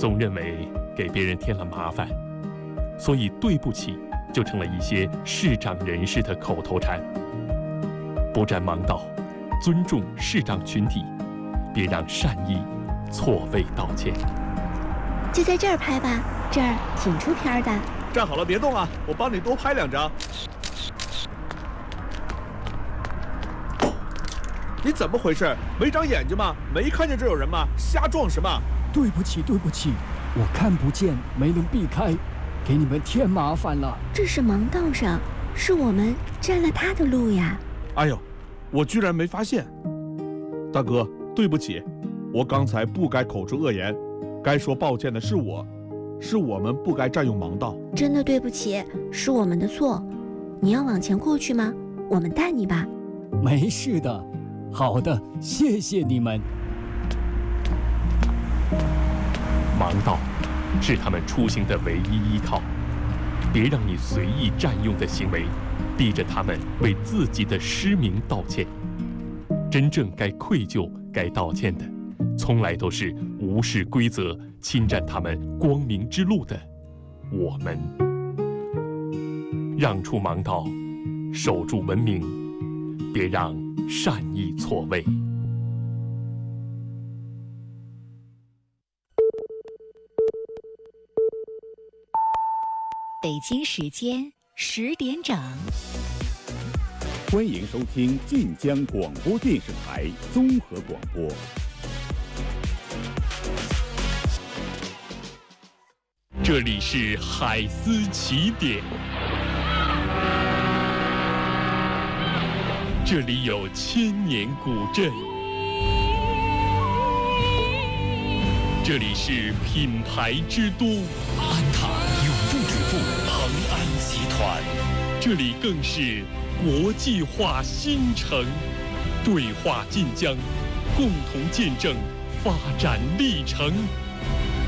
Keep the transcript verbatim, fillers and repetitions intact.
总认为给别人添了麻烦，所以对不起就成了一些视长人士的口头禅。不占盲道，尊重视长群体，别让善意错位道歉。 就在这儿拍吧，这儿挺出片的。 站好了，别动啊，我帮你多拍两张。你怎么回事？没长眼睛吗？没看见这有人吗？瞎撞什么？ 对不起，对不起，我看不见，没能避开，给你们添麻烦了。 这是盲道上，是我们占了他的路呀。 哎呦，我居然没发现。大哥，对不起，我刚才不该口出恶言，该说抱歉的是我，是我们不该占用盲道。 真的对不起，是我们的错。你要往前过去吗？我们带你吧。 没事的。好的，谢谢你们。 盲道是他们出行的唯一依靠，别让你随意占用的行为逼着他们为自己的失明道歉。真正该愧疚、该道歉的，从来都是无视规则、侵占他们光明之路的我们。让出盲道，守住文明，别让善意错位。 北京时间十点整， 欢迎收听晋江广播电视台综合广播。 这里是海思起点，这里有千年古镇，这里是品牌之都， 安踏永不止步，恒安集团， 这里更是国际化新城，对话晋江，共同见证发展历程。